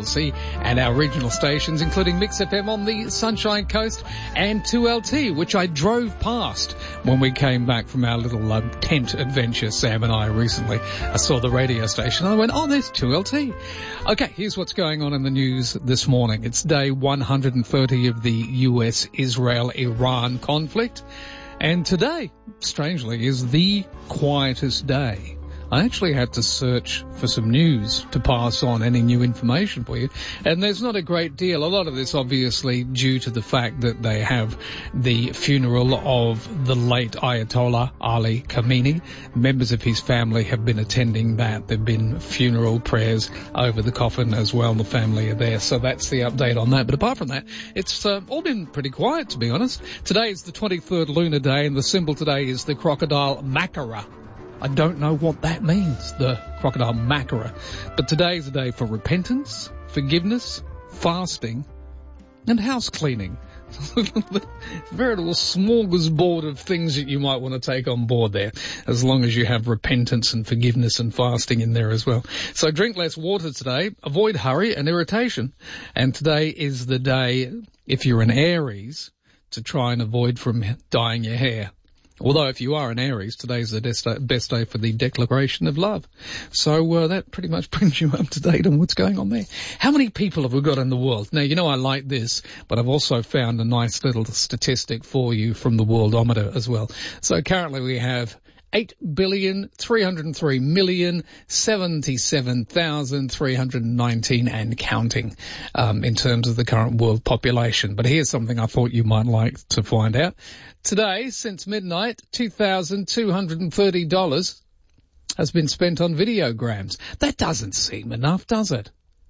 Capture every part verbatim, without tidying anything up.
C and our regional stations, including Mix F M on the Sunshine Coast and two L T, which I drove past when we came back from our little uh, tent adventure, Sam and I, recently. I saw the radio station and I went, oh, there's two L T. Okay, here's what's going on in the news this morning. It's day one hundred thirty of the U S Israel Iran conflict. And today, strangely, is the quietest day. I actually had to search for some news to pass on any new information for you. And there's not a great deal. A lot of this obviously due to the fact that they have the funeral of the late Ayatollah Ali Khamenei. Members of his family have been attending that. There have been funeral prayers over the coffin as well. The family are there. So that's the update on that. But apart from that, it's uh, all been pretty quiet, to be honest. Today is the twenty-third lunar day, and the symbol today is the crocodile Makara. I don't know what that means, the crocodile Makara. But today is a day for repentance, forgiveness, fasting, and house cleaning. Veritable smorgasbord of things that you might want to take on board there, as long as you have repentance and forgiveness and fasting in there as well. So drink less water today, avoid hurry and irritation. And today is the day, if you're an Aries, to try and avoid from dyeing your hair. Although if you are an Aries, today's the best day for the declaration of love. So uh, that pretty much brings you up to date on what's going on there. How many people have we got in the world? Now, you know I like this, but I've also found a nice little statistic for you from the Worldometer as well. So currently we have eight billion, three hundred three million, seventy-seven thousand, three hundred nineteen and counting, um, in terms of the current world population. But here's something I thought you might like to find out. Today, since midnight, two thousand two hundred thirty dollars has been spent on videograms. That doesn't seem enough, does it?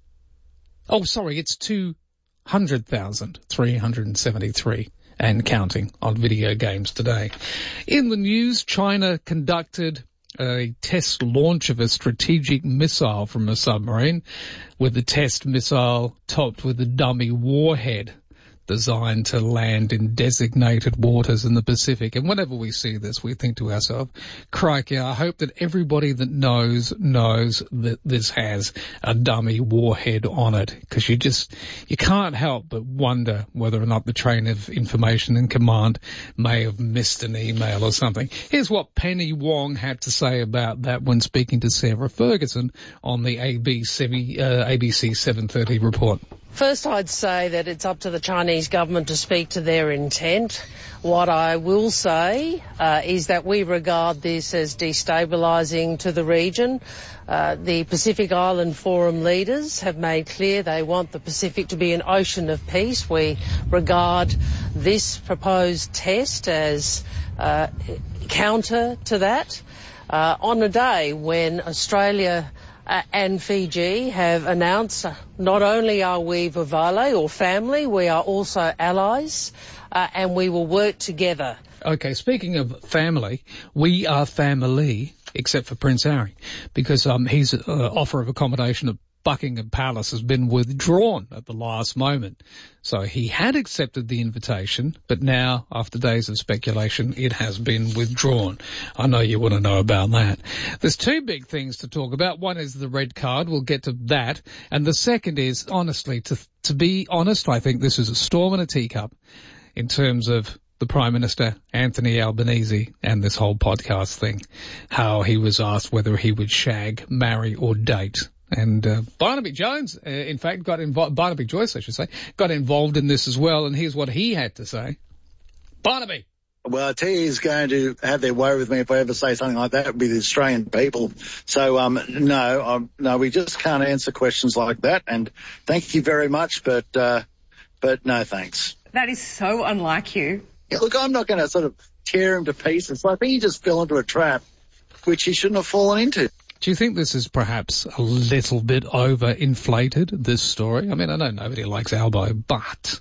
Oh, sorry, it's two hundred thousand, three hundred seventy-three. And counting on video games today. In the news, China conducted a test launch of a strategic missile from a submarine, with the test missile topped with a dummy warhead designed to land in designated waters in the Pacific. And whenever we see this, we think to ourselves, crikey, I hope that everybody that knows, knows that this has a dummy warhead on it. Because you just, you can't help but wonder whether or not the train of information and command may have missed an email or something. Here's what Penny Wong had to say about that when speaking to Sarah Ferguson on the A B C, uh, A B C seven thirty report. First, I'd say that it's up to the Chinese government to speak to their intent. What I will say uh, is that we regard this as destabilising to the region. Uh, the Pacific Island Forum leaders have made clear they want the Pacific to be an ocean of peace. We regard this proposed test as uh, counter to that. Uh, on a day when Australia Uh, and Fiji have announced uh, not only are we Vavale or family, we are also allies, uh, and we will work together. Okay, speaking of family, we are family, except for Prince Harry, because um, his uh, offer of accommodation at Buckingham Palace has been withdrawn at the last moment. So he had accepted the invitation, but now, after days of speculation, it has been withdrawn. I know you want to know about that. There's two big things to talk about. One is the red card. We'll get to that. And the second is, honestly, to, to be honest, I think this is a storm in a teacup in terms of the Prime Minister, Anthony Albanese, and this whole podcast thing, how he was asked whether he would shag, marry, or date. And uh, Barnaby Jones, uh, in fact, got involved, Barnaby Joyce, I should say, got involved in this as well, and here's what he had to say. Barnaby. Well, I tell you, he's going to have their way with me if I ever say something like that with the Australian people. So, um, no, um, no, we just can't answer questions like that. And thank you very much, but, uh, but no thanks. That is so unlike you. Yeah, look, I'm not going to sort of tear him to pieces. I think he just fell into a trap which he shouldn't have fallen into. Do you think this is perhaps a little bit overinflated, this story? I mean, I know nobody likes Albo, but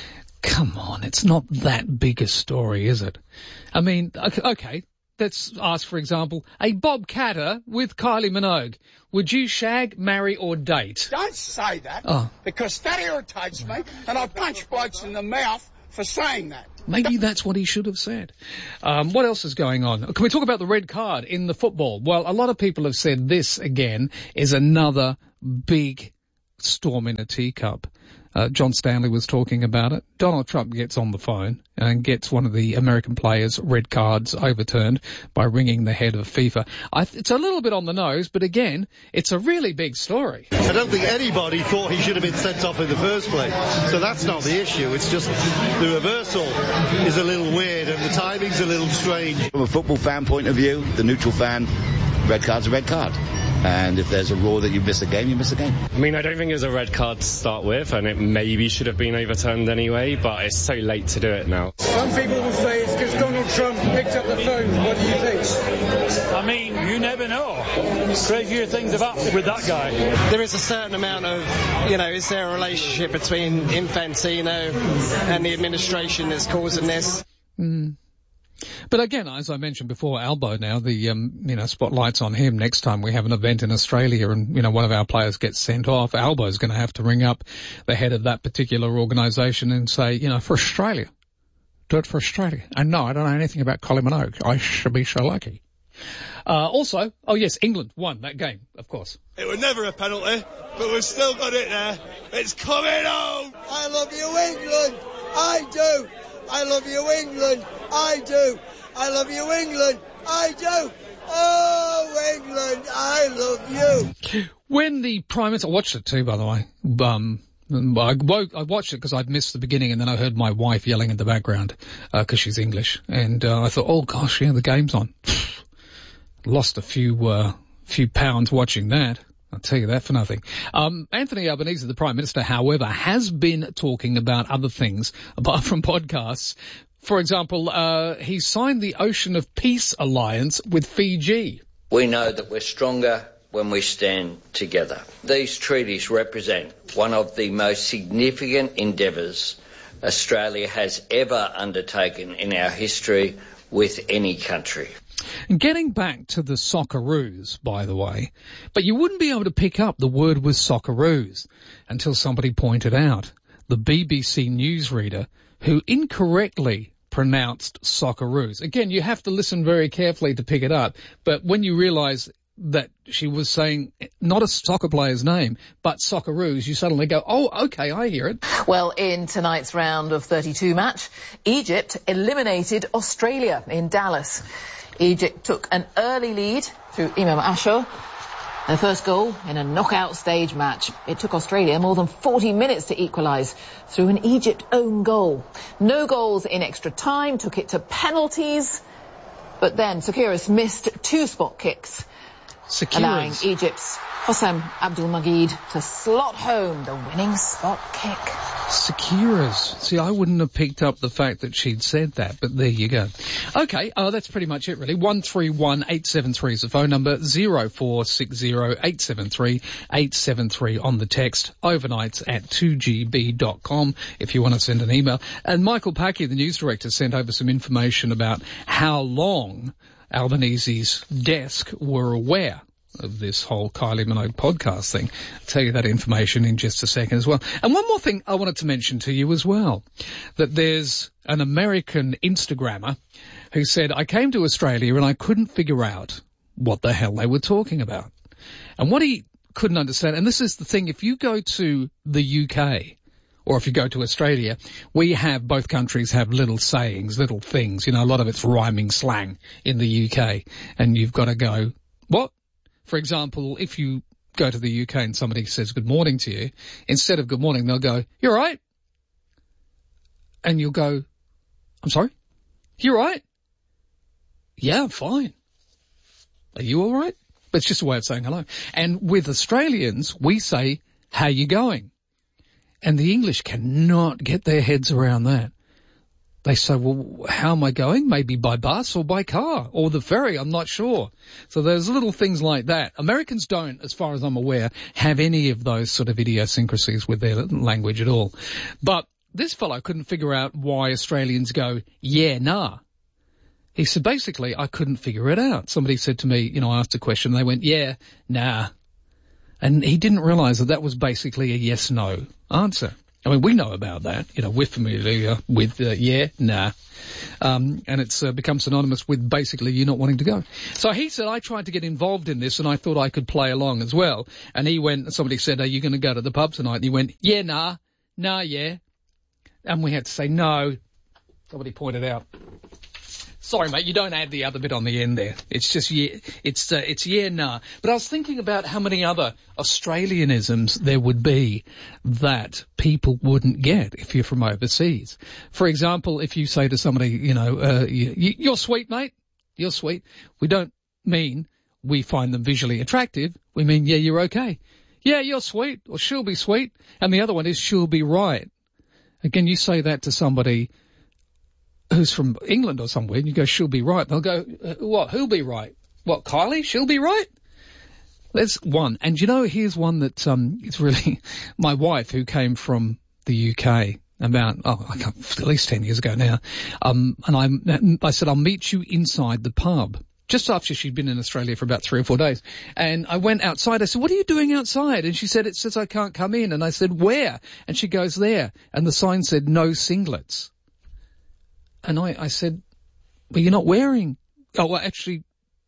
come on, it's not that big a story, is it? I mean, okay, let's ask, for example, a Bob Catter with Kylie Minogue. Would you shag, marry, or date? Don't say that, oh. because that irritates me, and I punch blokes in the mouth for saying that. Maybe that's what he should have said. Um, what else is going on? Can we talk about the red card in the football? Well, a lot of people have said this, again, is another big storm in a teacup. Uh, John Stanley was talking about it. Donald Trump gets on the phone and gets one of the American players' red cards overturned by ringing the head of FIFA. I th- it's a little bit on the nose, but again, it's a really big story. I don't think anybody thought he should have been sent off in the first place. So that's not the issue. It's just the reversal is a little weird and the timing's a little strange. From a football fan point of view, the neutral fan, red card's a red card. And if there's a rule that you miss a game, you miss a game. I mean, I don't think it was a red card to start with, and it maybe should have been overturned anyway, but it's so late to do it now. Some people will say it's because Donald Trump picked up the phone. What do you think? I mean, you never know. Crazier things have happened with that guy. There is a certain amount of, you know, is there a relationship between Infantino and the administration that's causing this? Mm. But again, as I mentioned before, Albo now, the, um, you know, spotlight's on him. Next time we have an event in Australia and, you know, one of our players gets sent off, Albo's going to have to ring up the head of that particular organisation and say, you know, for Australia, do it for Australia. And no, I don't know anything about Colin Minogue. I should be so lucky. Uh, also, oh yes, England won that game, of course. It was never a penalty, but we've still got it there. It's coming home! I love you, England! I do! I love you, England! I do! I love you, England! I do! Oh, England, I love you! When the Prime Minister, I watched it too, by the way, um, I, woke, I watched it because I'd missed the beginning and then I heard my wife yelling in the background, uh, cause she's English. And, uh, I thought, oh gosh, yeah, the game's on. Lost a few, uh, few pounds watching that. I'll tell you that for nothing. Um, Anthony Albanese, the Prime Minister, however, has been talking about other things apart from podcasts. For example, uh, he signed the Ocean of Peace Alliance with Fiji. We know that we're stronger when we stand together. These treaties represent one of the most significant endeavours Australia has ever undertaken in our history with any country. Getting back to the Socceroos, by the way, but you wouldn't be able to pick up the word was Socceroos until somebody pointed out the B B C newsreader who incorrectly pronounced Socceroos. Again, you have to listen very carefully to pick it up, but when you realise that she was saying not a soccer player's name, but Socceroos, you suddenly go, oh, okay, I hear it. Well, in tonight's round of thirty-two match, Egypt eliminated Australia in Dallas. Egypt took an early lead through Imam Ashur, their first goal in a knockout stage match. It took Australia more than forty minutes to equalise through an Egypt own goal. No goals in extra time, took it to penalties, but then Sakiris missed two spot kicks, Sakiris. allowing Egypt's Hossam Abdul-Majid to slot home the winning spot kick. Sakiras. See, I wouldn't have picked up the fact that she'd said that, but there you go. Okay, uh, that's pretty much it really. one three one eight seven three is the phone number, zero four six zero eight seven three eight seven three on the text, overnights at two g b dot com if you want to send an email. And Michael Packy, the news director, sent over some information about how long Albanese's desk were aware of this whole Kylie Minogue podcast thing. I'll tell you that information in just a second as well. And one more thing I wanted to mention to you as well, that there's an American Instagrammer who said, I came to Australia and I couldn't figure out what the hell they were talking about. And what he couldn't understand, and this is the thing, if you go to the U K, or if you go to Australia, we have, both countries have little sayings, little things, you know, a lot of it's rhyming slang in the U K. And you've got to go, what? For example, if you go to the U K and somebody says good morning to you, instead of good morning, they'll go, you all right? And you'll go, I'm sorry? You all right? Yeah, I'm fine. Are you all right? But it's just a way of saying hello. And with Australians, we say, how you going? And the English cannot get their heads around that. They say, well, how am I going? Maybe by bus or by car or the ferry. I'm not sure. So there's little things like that. Americans don't, as far as I'm aware, have any of those sort of idiosyncrasies with their language at all. But this fellow couldn't figure out why Australians go, yeah, nah. He said, basically, I couldn't figure it out. Somebody said to me, you know, I asked a question. They went, yeah, nah. And he didn't realise that that was basically a yes-no answer. I mean, we know about that. You know, we're familiar with uh, yeah, nah. Um, and it's uh, become synonymous with basically you not wanting to go. So he said, I tried to get involved in this and I thought I could play along as well. And he went, somebody said, are you going to go to the pub tonight? And he went, yeah, nah, nah, yeah. And we had to say, no. Somebody pointed out. Sorry, mate, you don't add the other bit on the end there. It's just, yeah, it's, uh, it's yeah, nah. But I was thinking about how many other Australianisms there would be that people wouldn't get if you're from overseas. For example, if you say to somebody, you know, uh, you, you're sweet, mate. You're sweet. We don't mean we find them visually attractive. We mean, yeah, you're okay. Yeah, you're sweet, or she'll be sweet. And the other one is she'll be right. Again, you say that to somebody who's from England or somewhere, and you go, she'll be right. They'll go, uh, what, who'll be right? What, Kylie? She'll be right? That's one. And you know, here's one that, um, it's really, my wife who came from the U K about, oh, I can't, at least ten years ago now, um, and I, I said, I'll meet you inside the pub. Just after she'd been in Australia for about three or four days. And I went outside. I said, what are you doing outside? And she said, it says I can't come in. And I said, where? And she goes, there. And the sign said, no singlets. And I, I said, well, you're not wearing, oh, well, actually,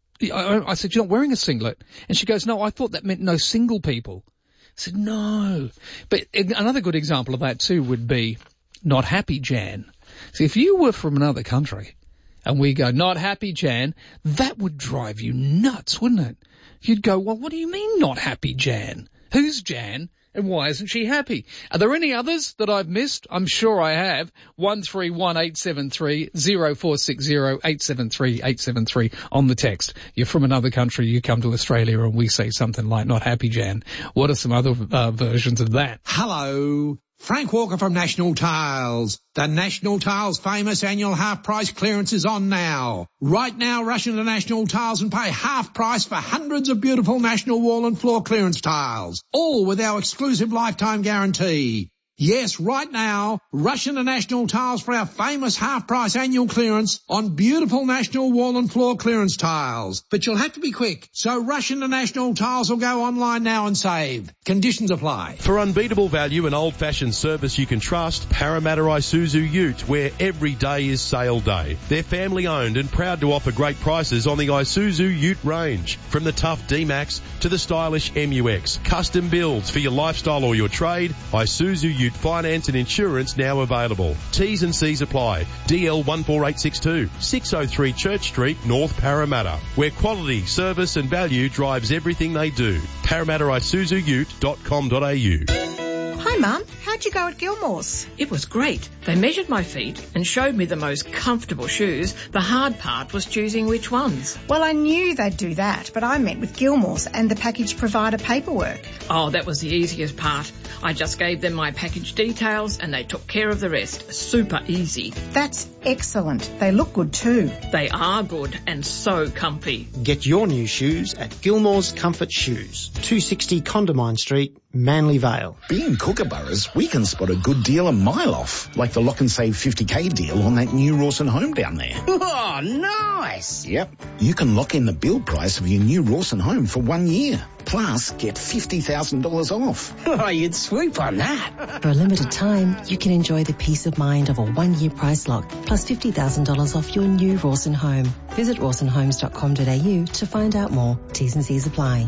I, I said, you're not wearing a singlet. And she goes, no, I thought that meant no single people. I said, no. But another good example of that too would be not happy Jan. See, if you were from another country and we go, not happy Jan, that would drive you nuts, wouldn't it? You'd go, well, what do you mean not happy Jan? Who's Jan? And why isn't she happy? Are there any others that I've missed? I'm sure I have. one three one eight seven three zero four six zero eight seven three eight seven three on the text. You're from another country, you come to Australia and we say something like not happy Jan. What are some other uh, versions of that? Hello. Frank Walker from National Tiles. The National Tiles famous annual half price clearance is on now. Right now, rush into National Tiles and pay half price for hundreds of beautiful National wall and floor clearance tiles, all with our exclusive lifetime guarantee. Yes, right now, rush into National Tiles for our famous half-price annual clearance on beautiful National wall and floor clearance tiles. But you'll have to be quick, so rush into National Tiles or go online now and save. Conditions apply. For unbeatable value and old-fashioned service you can trust, Parramatta Isuzu Ute, where every day is sale day. They're family-owned and proud to offer great prices on the Isuzu Ute range. From the tough D-Max to the stylish M U X. Custom builds for your lifestyle or your trade, Isuzu Ute finance and insurance now available. T's and C's apply. D L one four eight six two, six oh three Church Street, North Parramatta, where quality, service and value drives everything they do. Parramatta Isuzu Ute dot com dot a u. Hi Mum, how'd you go at Gilmore's? It was great. They measured my feet and showed me the most comfortable shoes. The hard part was choosing which ones. Well, I knew they'd do that, but I met with Gilmore's and the package provider paperwork. Oh, that was the easiest part. I just gave them my package details and they took care of the rest. Super easy. That's excellent. They look good too. They are good and so comfy. Get your new shoes at Gilmore's Comfort Shoes, two sixty Condamine Street, Manly Vale. Being kookaburras, we can spot a good deal a mile off, like the lock and save fifty K deal on that new Rawson home down there. Oh, nice! Yep. You can lock in the build price of your new Rawson home for one year. Plus, get fifty thousand dollars off. Oh, you'd swoop on that. For a limited time, you can enjoy the peace of mind of a one-year price lock, plus fifty thousand dollars off your new Rawson home. Visit rawson homes dot com dot a u to find out more. T's and C's apply.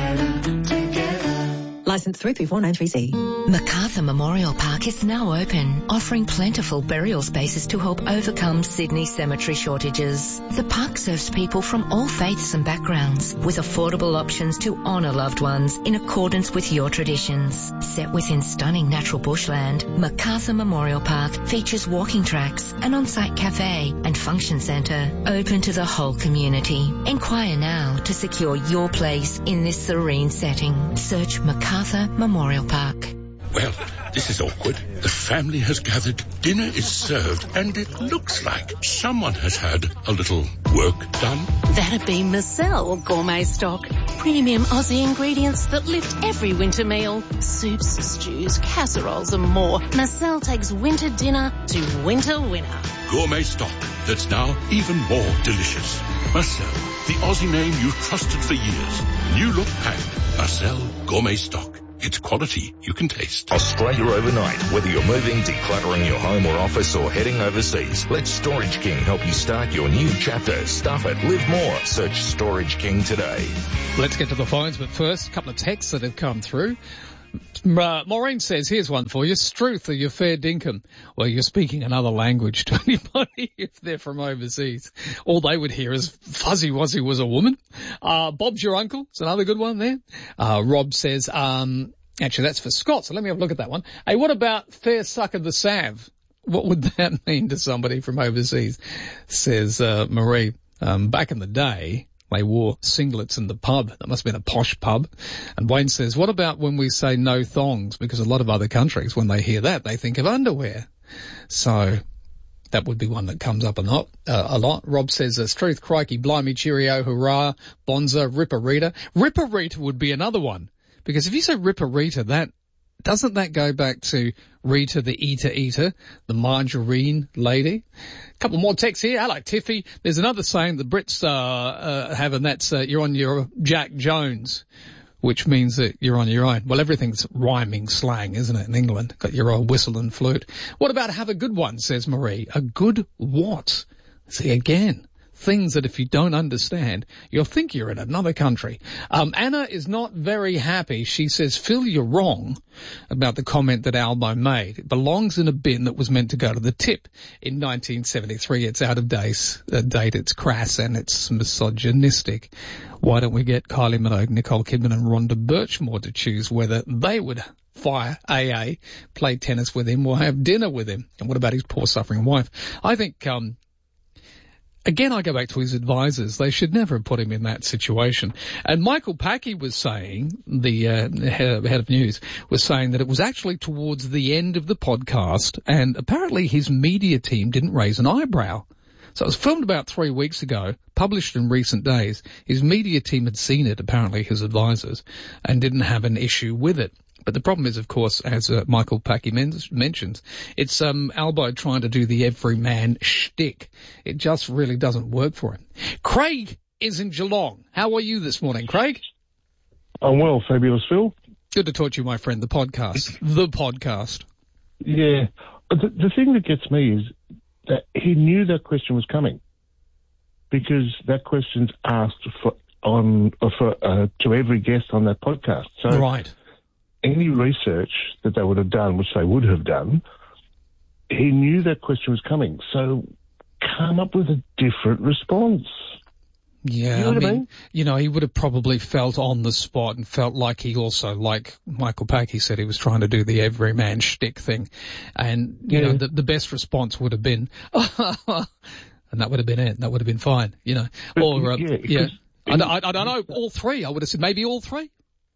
Licence three three four nine three C. Macarthur Memorial Park is now open, offering plentiful burial spaces to help overcome Sydney cemetery shortages. The park serves people from all faiths and backgrounds, with affordable options to honour loved ones in accordance with your traditions. Set within stunning natural bushland, Macarthur Memorial Park features walking tracks, an on-site cafe and function centre open to the whole community. Inquire now to secure your place in this serene setting. Search Macarthur Memorial Park. Well, this is awkward. The family has gathered, dinner is served, and it looks like someone has had a little work done. That'd be Marcel Gourmet Stock. Premium Aussie ingredients that lift every winter meal. Soups, stews, casseroles and more. Marcel takes winter dinner to winter winner. Gourmet Stock that's now even more delicious. Marcel, the Aussie name you've trusted for years. New look packed. Marcel Gourmet Stock. It's quality you can taste. Australia overnight. Whether you're moving, decluttering your home or office, or heading overseas, let Storage King help you start your new chapter. Stuff it. Live more. Search Storage King today. Let's get to the phones, but first, a couple of texts that have come through. Uh, Maureen says, here's one for you. Struth, are you fair dinkum? Well, you're speaking another language to anybody if they're from overseas. All they would hear is Fuzzy Wuzzy was a woman. Uh, Bob's your uncle. It's another good one there. Uh, Rob says, um, actually that's for Scott, so let me have a look at that one. Hey, what about fair suck of the sav? What would that mean to somebody from overseas? Says, uh, Marie, um, back in the day, they wore singlets in the pub. That must have been a posh pub. And Wayne says, what about when we say no thongs? Because a lot of other countries, when they hear that, they think of underwear. So that would be one that comes up a lot. Uh, a lot. Rob says, uh, truth, crikey, blimey, cheerio, hurrah, bonza, ripperita. Ripperita would be another one. Because if you say ripperita, that, doesn't that go back to Rita the Eater Eater, the margarine lady? A couple more texts here. Hello, Tiffy. There's another saying the Brits uh, uh, have, and that's uh, you're on your Jack Jones, which means that you're on your own. Well, everything's rhyming slang, isn't it, in England? Got your old whistle and flute. What about have a good one, says Marie. A good what? See, again, things that if you don't understand, you'll think you're in another country. Um, Anna is not very happy. She says, Phil, you're wrong about the comment that Albo made. It belongs in a bin that was meant to go to the tip in nineteen seventy-three. It's out of date, uh, date, it's crass, and it's misogynistic. Why don't we get Kylie Minogue, Nicole Kidman and Rhonda Birchmore to choose whether they would fire A A, play tennis with him, or have dinner with him? And what about his poor suffering wife? I think, um, Again, I go back to his advisors. They should never have put him in that situation. And Michael Packey was saying, the uh, head of news, was saying that it was actually towards the end of the podcast, and apparently his media team didn't raise an eyebrow. So it was filmed about three weeks ago, published in recent days. His media team had seen it, apparently his advisors, and didn't have an issue with it. But the problem is, of course, as uh, Michael Packey men- mentions, it's um, Albo trying to do the everyman shtick. It just really doesn't work for him. Craig is in Geelong. How are you this morning, Craig? I'm well, fabulous, Phil. Good to talk to you, my friend. The podcast. The podcast. Yeah. The, the thing that gets me is that he knew that question was coming, because that question's asked for on for uh, to every guest on that podcast. So right. Any research that they would have done, which they would have done, he knew that question was coming. So come up with a different response. Yeah, you know I what mean, I mean, you know, he would have probably felt on the spot and felt like he also, like Michael Packey said, he was trying to do the everyman shtick thing. And, you yeah. know, the, the best response would have been, and that would have been it. That would have been fine, you know. But, or, uh, yeah. yeah. I, I, I don't know, all three. I would have said maybe all three.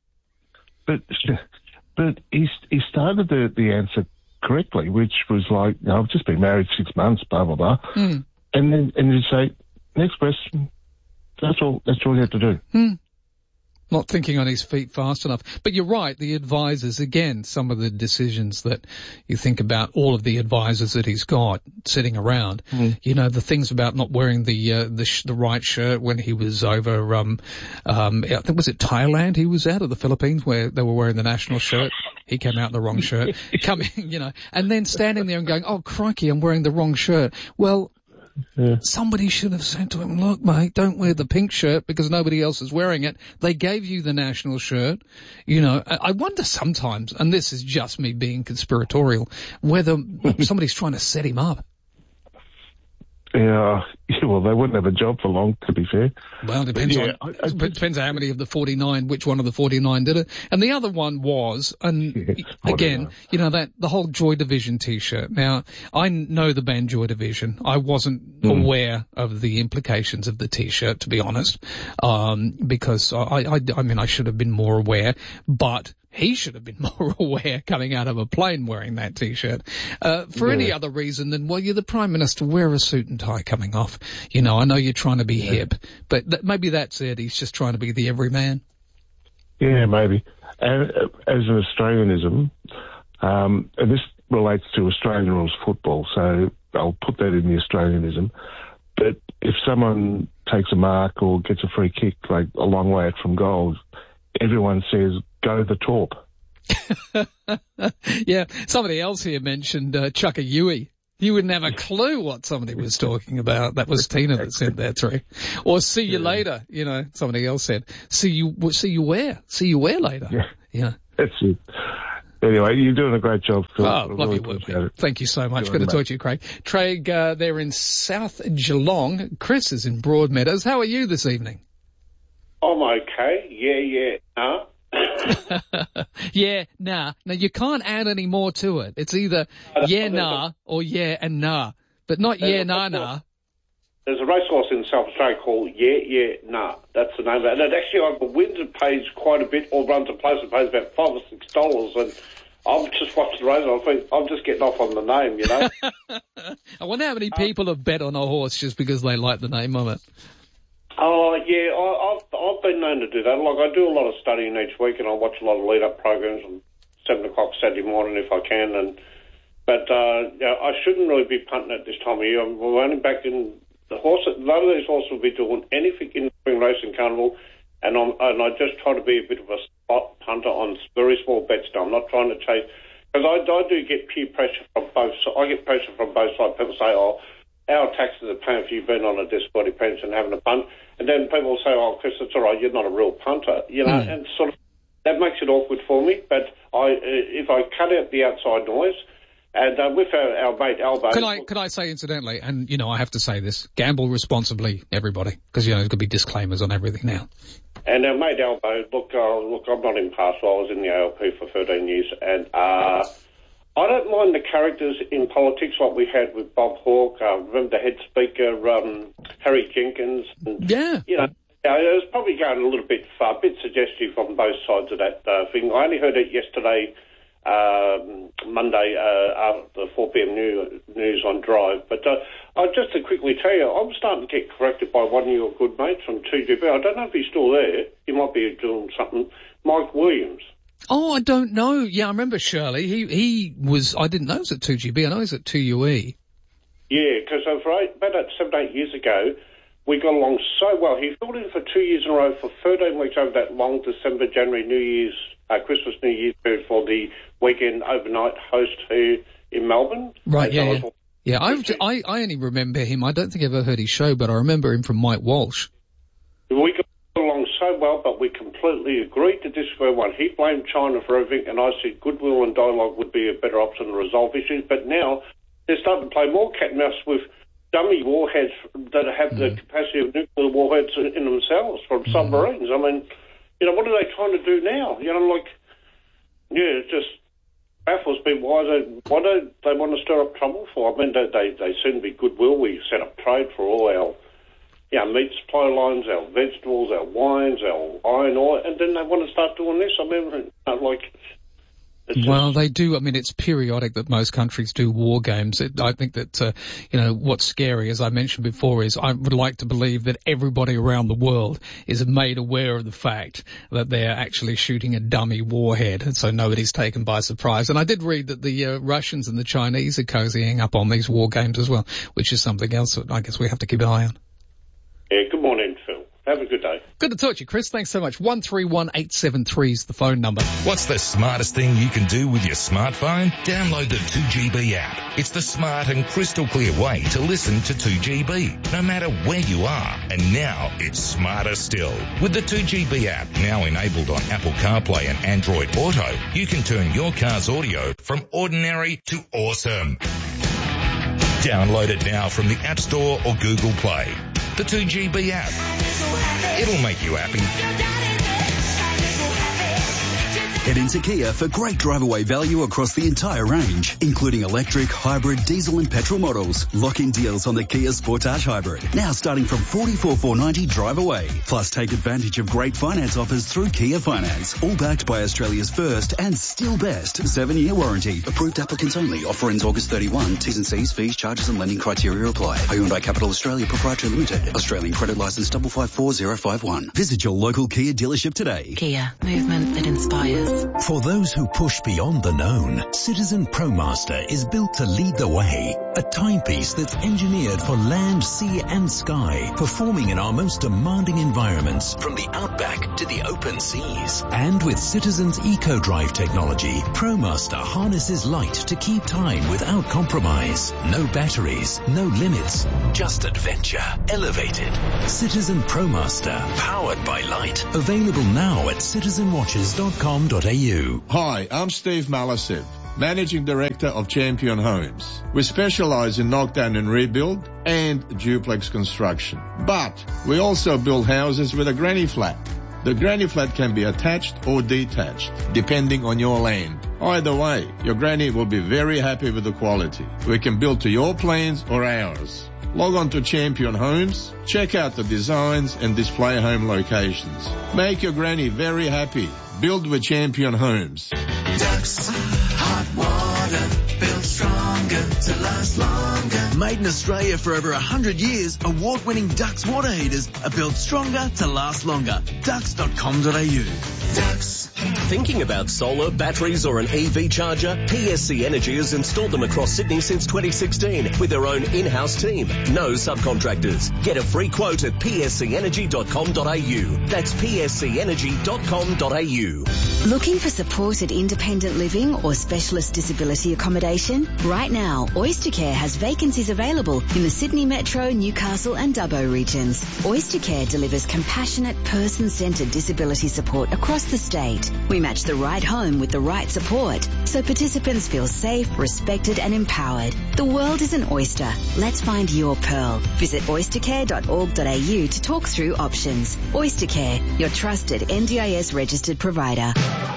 But but he he started the, the answer correctly, which was like, you know, I've just been married six months, blah blah blah, mm. and then and you say, next question. That's all. That's all you have to do. Hmm. Not thinking on his feet fast enough. But you're right, the advisors, again, some of the decisions that you think about, all of the advisors that he's got sitting around, mm. you know, the things about not wearing the, uh, the, sh- the right shirt when he was over, um, um, I think was it Thailand he was out of the Philippines where they were wearing the national shirt. He came out in the wrong shirt. Coming, you know, and then standing there and going, oh crikey, I'm wearing the wrong shirt. Well, Yeah. somebody should have said to him, look, mate, don't wear the pink shirt because nobody else is wearing it. They gave you the national shirt. You know, I wonder sometimes, and this is just me being conspiratorial, whether somebody's trying to set him up. Yeah, yeah, well, they wouldn't have a job for long, to be fair. Well, it depends yeah, on, I, I, it depends on how many of the forty-nine, which one of the forty-nine did it. And the other one was, and yeah, again, you know, that, the whole Joy Division t-shirt. Now, I know the band Joy Division. I wasn't mm. aware of the implications of the t-shirt, to be honest. Um, because I, I, I mean, I should have been more aware, but he should have been more aware coming out of a plane wearing that t-shirt. Uh, for yeah. any other reason than, well, you're the Prime Minister, wear a suit and tie coming off. You know, I know you're trying to be yeah. hip, but th- maybe that's it. He's just trying to be the everyman. Yeah, maybe. And uh, as an Australianism, um, and this relates to Australian rules football, so I'll put that in the Australianism. But if someone takes a mark or gets a free kick, like a long way out from goal, everyone says, go the torp. Yeah, somebody else here mentioned uh, Chuckayui. You wouldn't have a clue what somebody was talking about. That was Tina that sent that through. Or see you yeah. later, you know, somebody else said. See you, see you where? See you where later? Yeah. Yeah. That's it. Anyway, you're doing a great job, Phil. Oh, love your work, mate. Thank you so much. Good to talk to you, Craig. Craig, uh, they're in South Geelong. Chris is in Broadmeadows. How are you this evening? I'm okay. Yeah, yeah, nah. yeah, nah. Now, you can't add any more to it. It's either uh, yeah, nah, or yeah and nah, but not yeah, nah, nah. There's a racehorse in South Australia called Yeah, Yeah, Nah. That's the name of it. And it actually, on the wins, it pays quite a bit, or runs a place, it pays about five or six dollars. And I've just watched the race, and I think I'm just getting off on the name, you know. I wonder how many people have bet on a horse just because they like the name of it. Oh, yeah, I, I've, I've been known to do that. Like, I do a lot of studying each week, and I watch a lot of lead-up programs on seven o'clock Saturday morning if I can. And But, uh, yeah, I shouldn't really be punting at this time of year. I'm, we're only back in the horse. None of these horses will be doing anything in the spring racing carnival, and, I'm, and I just try to be a bit of a spot punter on very small bets now. I'm not trying to chase, because I, I do get peer pressure from both sides. I get pressure from both sides. People say, oh, our taxes are paying for you being on a disability pension having a punt. And then people say, oh, Chris, it's all right, you're not a real punter. You know, mm. and sort of that makes it awkward for me. But I, if I cut out the outside noise, and uh, with our, our mate Albo... Could I, could I say, incidentally, and, you know, I have to say this, gamble responsibly, everybody, because, you know, there's going to be disclaimers on everything now. And our mate Albo, look, uh, look, I'm not impartial. I was in the A L P for thirteen years, and... Uh, I don't mind the characters in politics like we had with Bob Hawke, uh, remember the head speaker, um, Harry Jenkins. And, yeah. You know, uh, it was probably going a little bit far, a bit suggestive on both sides of that uh, thing. I only heard it yesterday, um, Monday, uh, after the four p.m. New, news on Drive. But uh, uh, just to quickly tell you, I'm starting to get corrected by one of your good mates from two G B. I don't know if he's still there. He might be doing something. Mike Williams. Oh, I don't know. Yeah, I remember Shirley. He he was, I didn't know he was at two G B. I know he was at two U E. Yeah, because about seven, eight years ago, we got along so well. He filled in for two years in a row for thirteen weeks over that long December, January, New Year's, uh, Christmas, New Year's period for the weekend overnight host here in Melbourne. Right, yeah, yeah. Yeah, I, I, I only remember him. I don't think I ever heard his show, but I remember him from Mike Walsh. We got along so well, but we completely agreed to disagree. One, he blamed China for everything, and I said goodwill and dialogue would be a better option to resolve issues. But now they're starting to play more cat and mouse with dummy warheads that have mm. the capacity of nuclear warheads in themselves from mm. submarines. I mean, you know, what are they trying to do now? You know, like, yeah, it just baffles me why they why do they want to stir up trouble for? I mean, they they, they seem to be goodwill. We set up trade for all our, you know, meat supply lines, our vegetables, our wines, our iron ore, and then they want to start doing this. I mean, like... Well, they do. I mean, it's periodic that most countries do war games. It, I think that, uh, you know, what's scary, as I mentioned before, is I would like to believe that everybody around the world is made aware of the fact that they're actually shooting a dummy warhead, and so nobody's taken by surprise. And I did read that the uh, Russians and the Chinese are cozying up on these war games as well, which is something else that I guess we have to keep an eye on. Yeah, good morning, Phil. Have a good day. Good to talk to you, Chris. Thanks so much. one three one eight seven three is the phone number. What's the smartest thing you can do with your smartphone? Download the two G B app. It's the smart and crystal clear way to listen to two G B, no matter where you are. And now it's smarter still. With the two G B app, now enabled on Apple CarPlay and Android Auto, you can turn your car's audio from ordinary to awesome. Download it now from the App Store or Google Play. The two G B app. It'll make you happy. Head into Kia for great drive-away value across the entire range, including electric, hybrid, diesel and petrol models. Lock-in deals on the Kia Sportage Hybrid, now starting from forty-four thousand four hundred ninety dollars drive away. Plus take advantage of great finance offers through Kia Finance, all backed by Australia's first and still best seven-year warranty. Approved applicants only. Offer ends August thirty-first. T's and C's, fees, charges and lending criteria apply. Owned by Capital Australia Proprietary Limited. Australian credit licence five five four zero five one. Visit your local Kia dealership today. Kia, movement that inspires. For those who push beyond the known, Citizen ProMaster is built to lead the way. A timepiece that's engineered for land, sea and sky, performing in our most demanding environments, from the outback to the open seas. And with Citizen's EcoDrive technology, ProMaster harnesses light to keep time without compromise. No batteries, no limits, just adventure elevated. Citizen ProMaster, powered by light. Available now at citizen watches dot com dot a u. Hi, I'm Steve Malasiv, Managing Director of Champion Homes. We specialize in knockdown and rebuild and duplex construction. But we also build houses with a granny flat. The granny flat can be attached or detached, depending on your land. Either way, your granny will be very happy with the quality. We can build to your plans or ours. Log on to Champion Homes, check out the designs and display home locations. Make your granny very happy. Build with Champion Homes. Dux Hot Water, built stronger to last longer. Made in Australia for over one hundred years, award-winning Dux water heaters are built stronger to last longer. dux dot com dot a u. Dux. Thinking about solar, batteries or an E V charger? P S C Energy has installed them across Sydney since twenty sixteen with their own in-house team. No subcontractors. Get a free quote at p s c energy dot com dot a u. That's p s c energy dot com dot a u. Looking for supported independent living or specialist disability accommodation? Right now, Oystercare has vacancies available in the Sydney Metro, Newcastle and Dubbo regions. Oystercare delivers compassionate, person-centred disability support across the state. We match the right home with the right support, so participants feel safe, respected and empowered. The world is an oyster. Let's find your pearl. Visit oystercare dot org dot a u to talk through options. Oystercare, your trusted N D I S registered provider.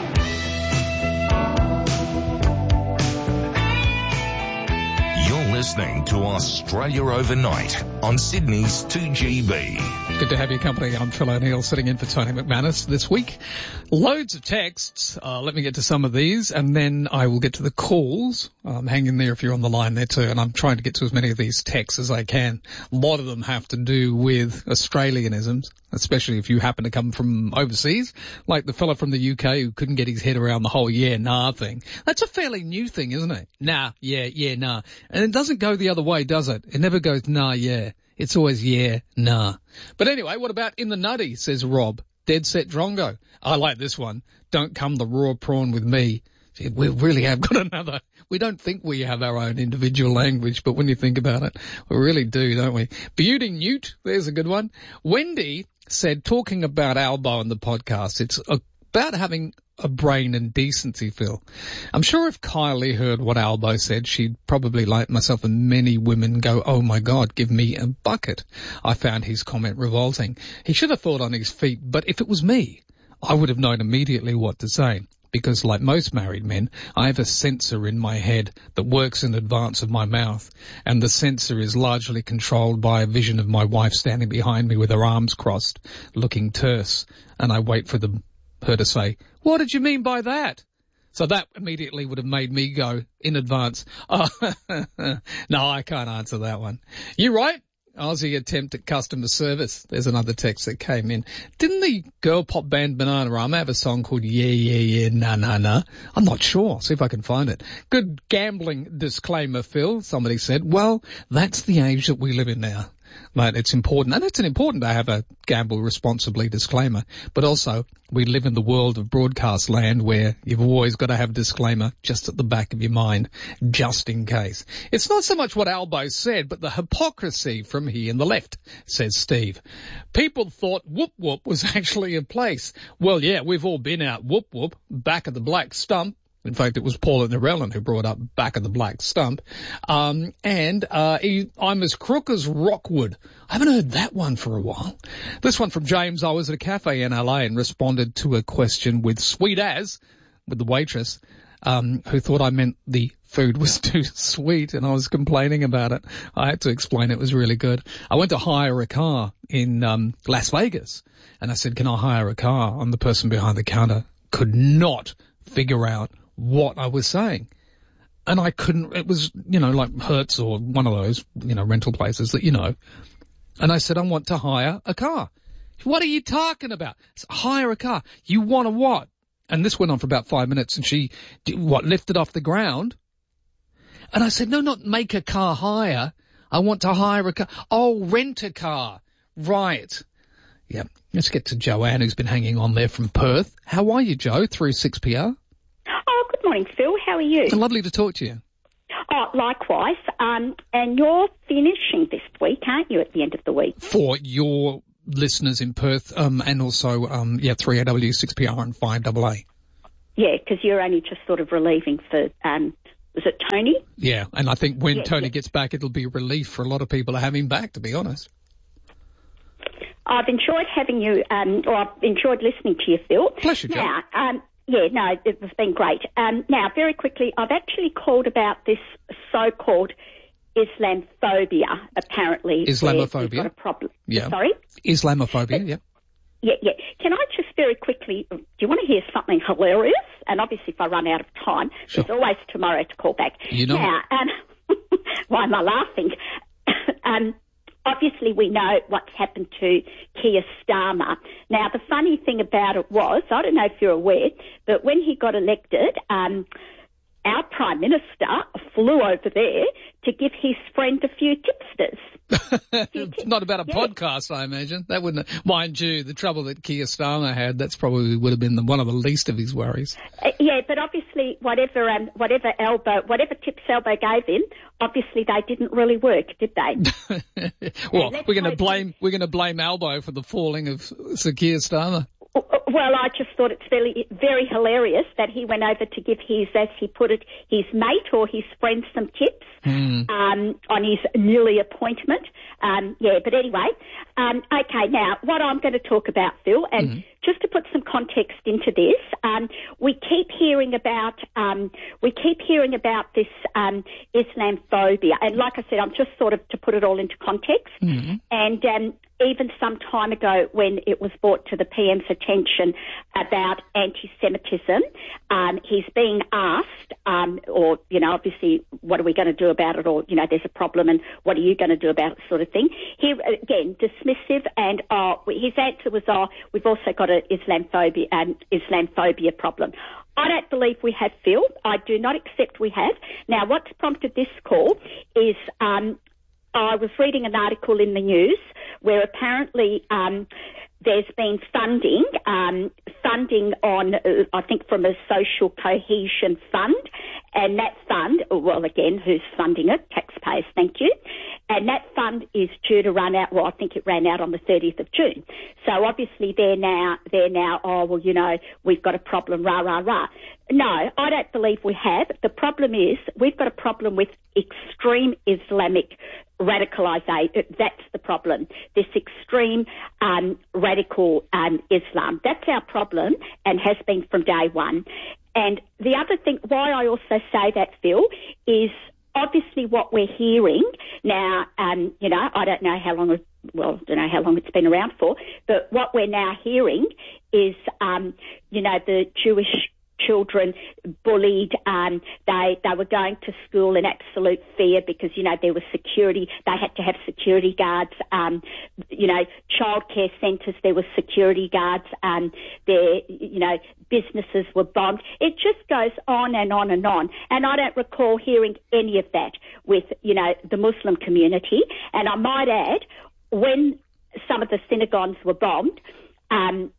You're listening to Australia Overnight on Sydney's two G B. Good to have your company. I'm Phil O'Neill, sitting in for Tony McManus this week. Loads of texts. Uh, let me get to some of these, and then I will get to the calls. Um, hang in there if you're on the line there too, and I'm trying to get to as many of these texts as I can. A lot of them have to do with Australianisms, especially if you happen to come from overseas, like the fella from the U K who couldn't get his head around the whole yeah, nah thing. That's a fairly new thing, isn't it? Nah, yeah, yeah, nah. And it doesn't go the other way, does it? It never goes nah, yeah. It's always yeah, nah. But anyway, what about in the nutty, says Rob. Dead set drongo. I like this one. Don't come the raw prawn with me. We really have got another. We don't think we have our own individual language, but when you think about it, we really do, don't we? Beauty Newt, there's a good one. Wendy said, talking about Albo on the podcast, it's about having a brain and decency, Phil. I'm sure if Kylie heard what Albo said, she'd probably, like myself and many women, go, oh my God, give me a bucket. I found his comment revolting. He should have thought on his feet, but if it was me, I would have known immediately what to say. Because like most married men, I have a sensor in my head that works in advance of my mouth, and the sensor is largely controlled by a vision of my wife standing behind me with her arms crossed, looking terse, and I wait for the, her to say, what did you mean by that? So that immediately would have made me go in advance, oh, no, I can't answer that one. You right? Aussie attempt at customer service. There's another text that came in. Didn't the girl pop band Bananarama have a song called Yeah, Yeah, Yeah, Nah, Nah, Nah? I'm not sure. See if I can find it. Good gambling disclaimer, Phil, somebody said. Well, that's the age that we live in now. Mate, it's important, and it's an important to have a gamble responsibly disclaimer, but also we live in the world of broadcast land where you've always got to have a disclaimer just at the back of your mind, just in case. It's not so much what Albo said, but the hypocrisy from he and the left, says Steve. People thought Whoop Whoop was actually a place. Well, yeah, we've all been out Whoop Whoop, back of the Black Stump. In fact, it was Paula Nerellan who brought up Back of the Black Stump. Um, and uh, he, I'm as crook as Rockwood. I haven't heard that one for a while. This one from James. I was at a cafe in L A and responded to a question with sweet as, with the waitress, um, who thought I meant the food was too sweet, and I was complaining about it. I had to explain it was really good. I went to hire a car in um, Las Vegas, and I said, can I hire a car? And the person behind the counter could not figure out what I was saying. And I couldn't, it was, you know, like Hertz or one of those, you know, rental places that you know. And I said, I want to hire a car. What are you talking about? Said, hire a car. You want a what? And this went on for about five minutes, and she, what, lifted off the ground And I said, no, not make a car hire. I want to hire a car. Oh, rent a car. Right. Yeah. Let's get to Joanne, who's been hanging on there from Perth. How are you, Joe, through six P R? Oh, good morning, Phil. How are you? It's lovely to talk to you. Oh, likewise. Um, and you're finishing this week, aren't you, at the end of the week? For your listeners in Perth, um, and also, um, yeah, three A W, six P R and five A A. Yeah, because you're only just sort of relieving for, um, was it Tony? Yeah, and I think when yeah, Tony yeah. gets back, it'll be a relief for a lot of people to have him back, to be honest. I've enjoyed having you, um, or I've enjoyed listening to you, Phil. Pleasure, Joe. Now, um, yeah, no, it's been great. Um, now, very quickly, I've actually called about this so-called Islamophobia, apparently. Islamophobia? You've got a problem. Yeah. Sorry? Islamophobia, but, yeah. Yeah, yeah. Can I just very quickly, do you want to hear something hilarious? And obviously if I run out of time, sure. There's always tomorrow to call back. You know. Now, um, why am I laughing? um, obviously we know what's happened to Keir Starmer. Now, the funny thing about it was, I don't know if you're aware, but when he got elected, um, our Prime Minister flew over there to give his friend a few tipsters. It's not about a yeah. podcast, I imagine. That wouldn't, mind you, the trouble that Keir Starmer had, that's probably would have been the, one of the least of his worries. Uh, yeah, but obviously, whatever, um, whatever elbow, whatever tips Elbow gave him, obviously they didn't really work, did they? Well, we're going to blame, we're going to blame Elbow for the falling of Sir Keir Starmer. Well, I just thought it's very, very hilarious that he went over to give his, as he put it, his mate or his friend some tips mm. um, on his newly appointment. Um, yeah, but anyway, um, okay, now what I'm going to talk about, Phil, and mm. just to put some context into this, um, we keep hearing about um, we keep hearing about this um, Islamophobia, and like I said, I'm just sort of to put it all into context, mm. and um, even some time ago when it was brought to the P M's attention about anti-Semitism, um, he's being asked, um, or, you know, obviously, what are we going to do about it, or, you know, there's a problem and what are you going to do about it sort of thing. He, again, dismissive, and uh, his answer was, oh, we've also got an Islamophobia, um, Islamophobia problem. I don't believe we have, Phil. I do not accept we have. Now, what's prompted this call is um, I was reading an article in the news where apparently um, there's been funding, um, funding on, uh, I think, from a social cohesion fund, and that fund, well, again, who's funding it? Taxpayers, thank you. And that fund is due to run out, well, I think it ran out on the thirtieth of June. So obviously they're now, they're now, oh, well, you know, we've got a problem, rah, rah, rah. No, I don't believe we have. The problem is we've got a problem with extreme Islamic radicalisation. That's the problem. This extreme um, radical um, Islam. That's our problem and has been from day one. And the other thing, why I also say that, Phil, is obviously what we're hearing now, um, you know, I don't know how long, well, I don't know how long it's been around for, but what we're now hearing is, um, you know, the Jewish children bullied, um, they they were going to school in absolute fear because, you know, there was security, they had to have security guards, um, you know, childcare centres, there was security guards, um, there, you know, businesses were bombed. It just goes on and on and on. And I don't recall hearing any of that with, you know, the Muslim community. And I might add, when some of the synagogues were bombed, um,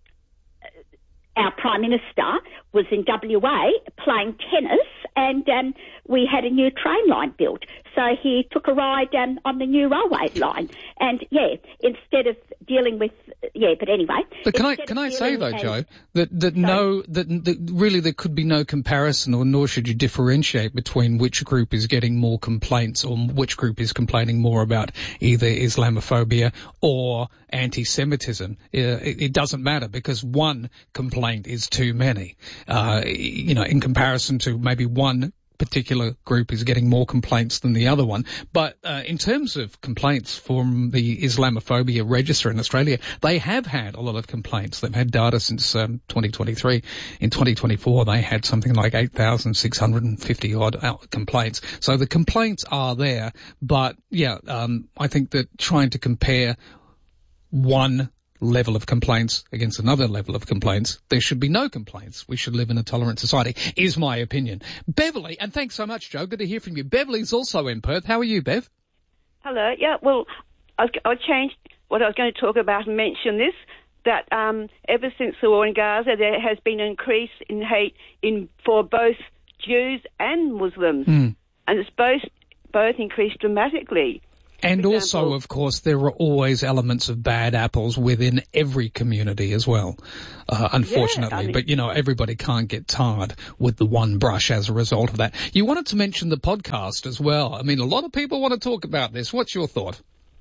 our Prime Minister was in W A playing tennis, and um, we had a new train line built. So he took a ride um, on the new railway line. And, yeah, instead of dealing with, yeah, but anyway. But can I can I say, though, Joe, that, that no, that, that really there could be no comparison, or nor should you differentiate between which group is getting more complaints or which group is complaining more about either Islamophobia or anti-Semitism. Uh, it, it doesn't matter, because one complaint is too many. Uh, you know, in comparison to maybe one particular group is getting more complaints than the other one. But uh, in terms of complaints from the Islamophobia register in Australia, they have had a lot of complaints. They've had data since um, twenty twenty-three. In twenty twenty-four, they had something like eight thousand six hundred fifty odd complaints. So the complaints are there. But, yeah, um, I think that trying to compare one level of complaints against another level of complaints, there should be no complaints. We should live in a tolerant society, is my opinion. Beverly, and thanks so much, Joe. Good to hear from you. Beverly's also in Perth. How are you, Bev? Hello. Yeah, well, I, I changed what I was going to talk about and mention this, that um, ever since the war in Gaza, there has been an increase in hate in for both Jews and Muslims. Mm. And it's both, both increased dramatically. And also, of course, there are always elements of bad apples within every community as well, uh, unfortunately. Yeah, I mean, but, you know, everybody can't get tarred with the one brush as a result of that. You wanted to mention the podcast as well. I mean, a lot of people want to talk about this. What's your thought?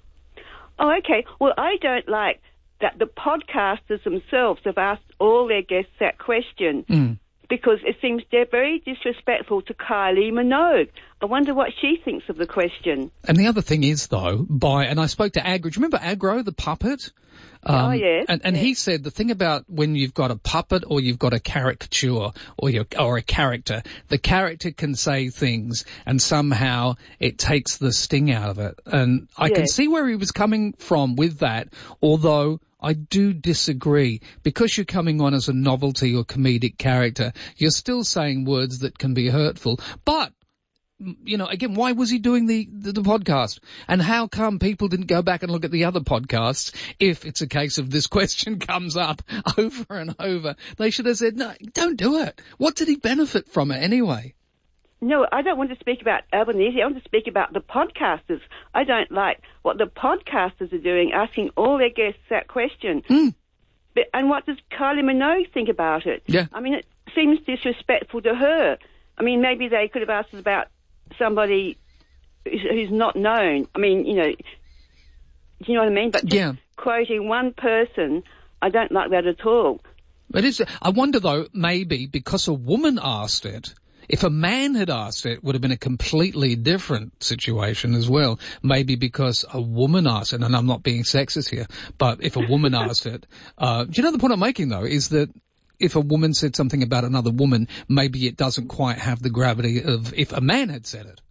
Oh, okay. Well, I don't like that the podcasters themselves have asked all their guests that question. Mm. Because it seems they're very disrespectful to Kylie Minogue. I wonder what she thinks of the question. And the other thing is, though, by, and I spoke to Agro, do you remember Agro, the puppet? Um, oh, yes. And, and yes. he said the thing about when you've got a puppet or you've got a caricature or you or a character, the character can say things and somehow it takes the sting out of it. And I yes. can see where he was coming from with that, although I do disagree. Because you're coming on as a novelty or comedic character, you're still saying words that can be hurtful. But, you know, again, why was he doing the, the, the podcast? And how come people didn't go back and look at the other podcasts if it's a case of this question comes up over and over? They should have said, no, don't do it. What did he benefit from it anyway? No, I don't want to speak about Albanese. I want to speak about the podcasters. I don't like what the podcasters are doing, asking all their guests that question. Mm. But, and what does Kylie Minogue think about it? Yeah. I mean, it seems disrespectful to her. I mean, maybe they could have asked us about somebody who's, who's not known. I mean, you know, do you know what I mean? But just yeah. quoting one person, I don't like that at all. It is. I wonder, though, maybe because a woman asked it, if a man had asked it, it would have been a completely different situation as well. Maybe because a woman asked it, and I'm not being sexist here, but if a woman asked it, uh, do you know the point I'm making, though, is that if a woman said something about another woman, maybe it doesn't quite have the gravity of if a man had said it.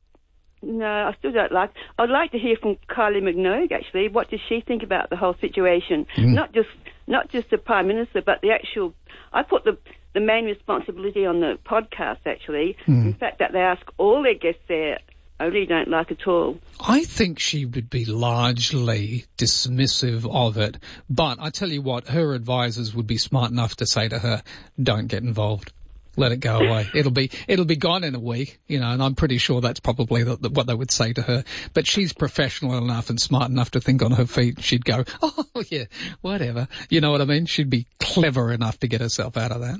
No, I still don't like. I'd like to hear from Kylie Minogue, actually. What does she think about the whole situation? Mm. Not just not just the Prime Minister, but the actual... I put the the main responsibility on the podcast, actually. Mm. In fact, that they ask all their guests there, I really don't like at all. I think she would be largely dismissive of it, but I tell you what, her advisors would be smart enough to say to her, don't get involved. Let it go away. It'll be it'll be gone in a week, you know, and I'm pretty sure that's probably the, the, what they would say to her. But she's professional enough and smart enough to think on her feet. She'd go, oh, yeah, whatever. You know what I mean? She'd be clever enough to get herself out of that.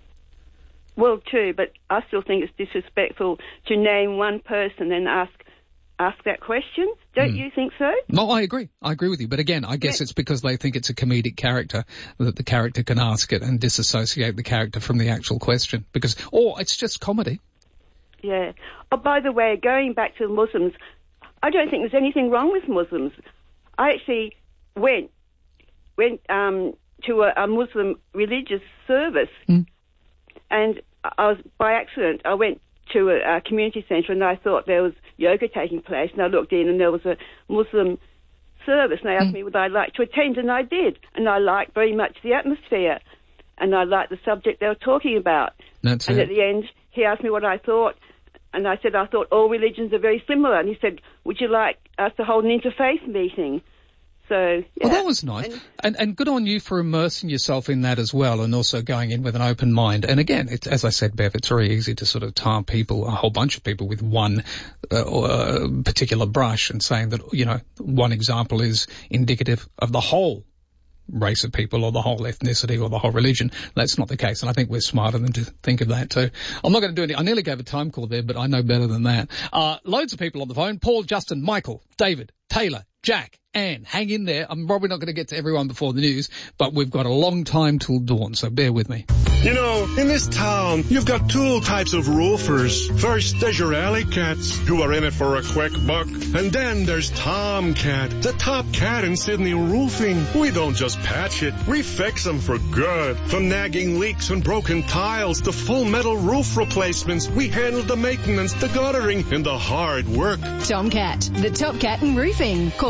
Well, true, but I still think it's disrespectful to name one person and ask ask that question. Don't mm. you think so? No, I agree. I agree with you. But again, I guess yeah. it's because they think it's a comedic character that the character can ask it and disassociate the character from the actual question. Because, or it's just comedy. Yeah. Oh, by the way, going back to the Muslims, I don't think there's anything wrong with Muslims. I actually went went um, to a, a Muslim religious service, mm. and I was by accident. I went to a, a community centre and I thought there was yoga taking place, and I looked in and there was a Muslim service, and they asked mm. me would I like to attend, and I did, and I liked very much the atmosphere, and I liked the subject they were talking about. That's and it. at the end, he asked me what I thought, and I said I thought all religions are very similar, and he said, would you like us to hold an interfaith meeting? So, yeah. Well, that was nice. And, and, and good on you for immersing yourself in that as well, and also going in with an open mind. And again, it, as I said, Bev, it's very easy to sort of tar people, a whole bunch of people, with one uh, uh, particular brush, and saying that, you know, one example is indicative of the whole race of people or the whole ethnicity or the whole religion. That's not the case, and I think we're smarter than to think of that too. I'm not going to do any, I nearly gave a time call there, but I know better than that. Uh, loads of people on the phone. Paul, Justin, Michael, David, Taylor, Jack, Anne, hang in there. I'm probably not going to get to everyone before the news, but we've got a long time till dawn, so bear with me. You know, in this town, you've got two types of roofers. First, there's your alley cats, who are in it for a quick buck. And then there's Tomcat, the top cat in Sydney roofing. We don't just patch it, we fix them for good. From nagging leaks and broken tiles to full metal roof replacements, we handle the maintenance, the guttering, and the hard work. Tomcat, the top cat in roofing. Call one three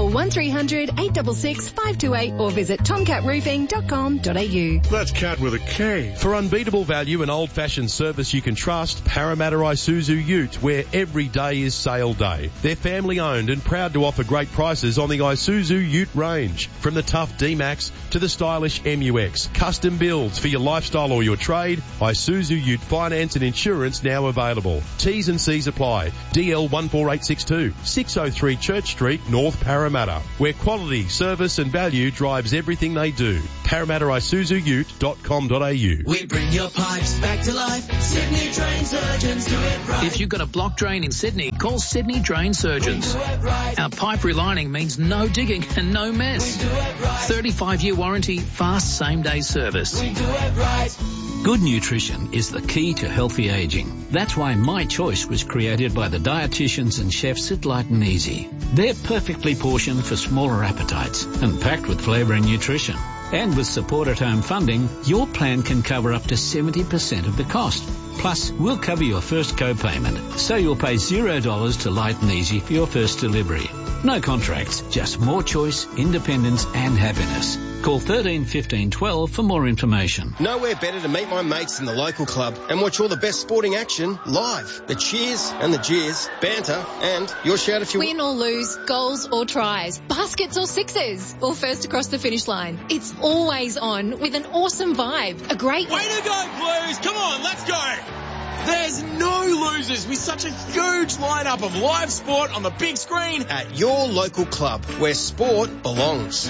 hundred, eight six six, five two eight or visit tomcat roofing dot com dot a u. That's cat with a K. For unbeatable value and old-fashioned service you can trust, Parramatta Isuzu Ute, where every day is sale day. They're family-owned and proud to offer great prices on the Isuzu Ute range. From the tough D-Max to the stylish M U X. Custom builds for your lifestyle or your trade. Isuzu Ute finance and insurance now available. T's and C's apply. D L one four eight six two, six oh three Church Street, North Parramatta, where quality, service and value drives everything they do. Parramatta Isuzu Ute dot com dot a u. We bring your pipes back to life. Sydney Drain Surgeons do it right. If you've got a block drain in Sydney, call Sydney Drain Surgeons. Right. Our pipe relining means no digging and no mess. Right. thirty-five year warranty, fast same-day service. We do it right. Good nutrition is the key to healthy aging. That's why My Choice was created by the dietitians and chefs at Light and Easy. They're perfectly portioned for smaller appetites and packed with flavour and nutrition. And with support at home funding, your plan can cover up to seventy percent of the cost. Plus, we'll cover your first co-payment, so you'll pay zero dollars to Light and Easy for your first delivery. No contracts, just more choice, independence and happiness. Call thirteen fifteen twelve for more information. Nowhere better to meet my mates in the local club and watch all the best sporting action live. The cheers and the jeers, banter and your shout if you win or lose, goals or tries, baskets or sixes, or first across the finish line. It's always on with an awesome vibe. A great way to go, Blues! Come on, let's go! There's no losers with such a huge lineup of live sport on the big screen at your local club where sport belongs.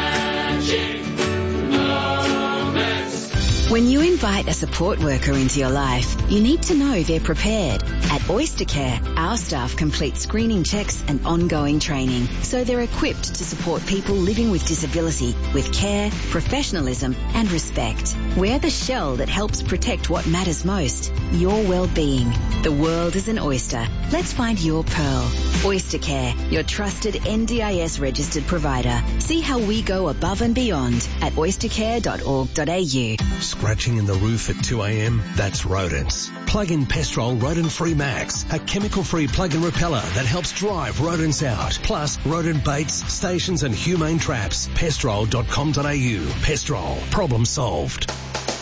When you invite a support worker into your life, you need to know they're prepared. At Oyster Care, our staff complete screening checks and ongoing training, so they're equipped to support people living with disability with care, professionalism and respect. We're the shell that helps protect what matters most, your well-being. The world is an oyster. Let's find your pearl. Oyster Care, your trusted N D I S registered provider. See how we go above and beyond at oyster care dot org dot a u. Scratching in the roof at two a.m? That's rodents. Plug in Pestrol Rodent Free Max, a chemical-free plug-in repeller that helps drive rodents out. Plus, rodent baits, stations and humane traps. pestrol dot com dot a u. Pestrol. Problem solved.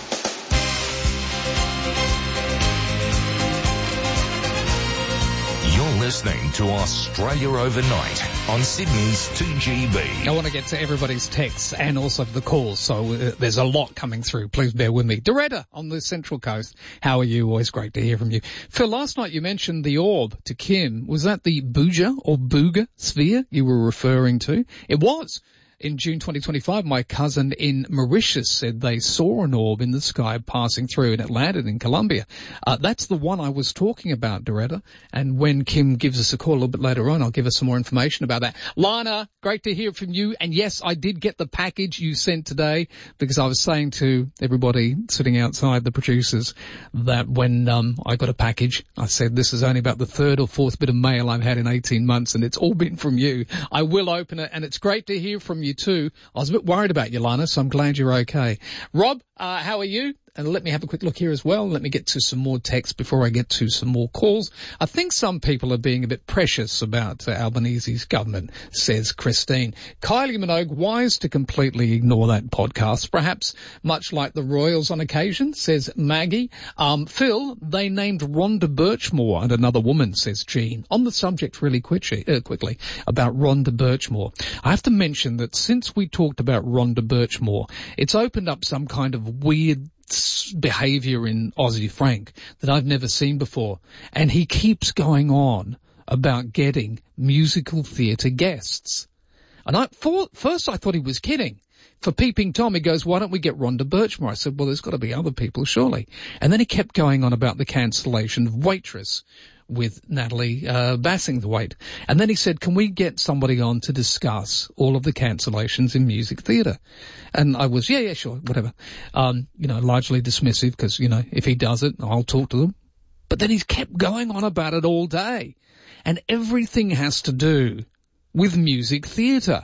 You're listening to Australia Overnight on Sydney's two G B. I want to get to everybody's texts and also the calls, so uh, there's a lot coming through. Please bear with me. Doretta on the Central Coast, how are you? Always great to hear from you. Phil, last night you mentioned the orb to Kim. Was that the Booja or Booga sphere you were referring to? It was. In June twenty twenty-five, my cousin in Mauritius said they saw an orb in the sky passing through and it landed in Colombia. Uh, that's the one I was talking about, Doretta. And when Kim gives us a call a little bit later on, I'll give us some more information about that. Lana, great to hear from you. And yes, I did get the package you sent today because I was saying to everybody sitting outside, the producers, that when um, I got a package, I said this is only about the third or fourth bit of mail I've had in eighteen months and it's all been from you. I will open it and it's great to hear from you too. I was a bit worried about you, Lana, so I'm glad you're okay. Rob, uh, how are you? And let me have a quick look here as well. Let me get to some more text before I get to some more calls. I think some people are being a bit precious about uh, Albanese's government, says Christine. Kylie Minogue, wise to completely ignore that podcast, perhaps much like the Royals on occasion, says Maggie. Um, Phil, they named Rhonda Birchmore and another woman, says Jean. On the subject really quickly, uh, quickly about Rhonda Birchmore, I have to mention that since we talked about Rhonda Birchmore, it's opened up some kind of weird behaviour in Aussie Frank that I've never seen before. And he keeps going on about getting musical theatre guests. And I, for, first I thought he was kidding. For Peeping Tom, he goes, why don't we get Rhonda Birchmore? I said, well, there's got to be other people, surely. And then he kept going on about the cancellation of Waitress with Natalie uh, Bassingthwaite. And then he said, can we get somebody on to discuss all of the cancellations in music theatre? And I was, yeah, yeah, sure, whatever. Um, you know, largely dismissive because, you know, if he does it, I'll talk to them. But then he's kept going on about it all day. And everything has to do with music theatre.